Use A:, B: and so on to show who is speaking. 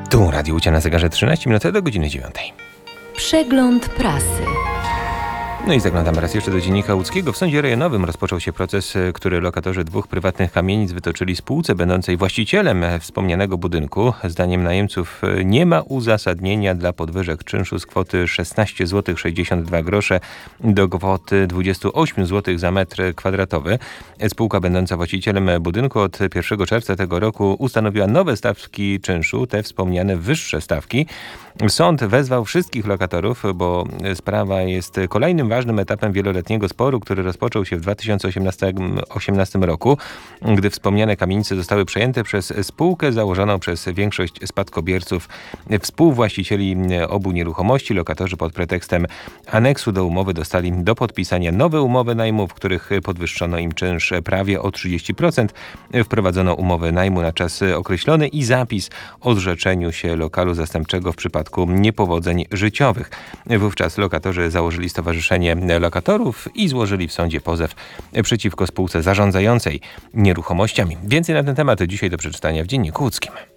A: Tu Radio Łódź, na zegarze 13 minut do godziny 9.
B: Przegląd prasy.
A: No i zaglądamy raz jeszcze do Dziennika Łódzkiego. W Sądzie Rejonowym rozpoczął się proces, który lokatorzy dwóch prywatnych kamienic wytoczyli spółce będącej właścicielem wspomnianego budynku. Zdaniem najemców nie ma uzasadnienia dla podwyżek czynszu z kwoty 16 zł 62 grosze do kwoty 28 zł za metr kwadratowy. Spółka będąca właścicielem budynku od 1 czerwca tego roku ustanowiła nowe stawki czynszu, te wspomniane wyższe stawki. Sąd wezwał wszystkich lokatorów, bo sprawa jest kolejnym ważnym etapem wieloletniego sporu, który rozpoczął się w 2018 roku, gdy wspomniane kamienice zostały przejęte przez spółkę założoną przez większość spadkobierców, współwłaścicieli obu nieruchomości. Lokatorzy pod pretekstem aneksu do umowy dostali do podpisania nowe umowy najmu, w których podwyższono im czynsz prawie o 30%. Wprowadzono umowy najmu na czas określony i zapis o zrzeczeniu się lokalu zastępczego w przypadku niepowodzeń życiowych. Wówczas lokatorzy założyli Stowarzyszenie Lokatorów i złożyli w sądzie pozew przeciwko spółce zarządzającej nieruchomościami. Więcej na ten temat dzisiaj do przeczytania w Dzienniku Łódzkim.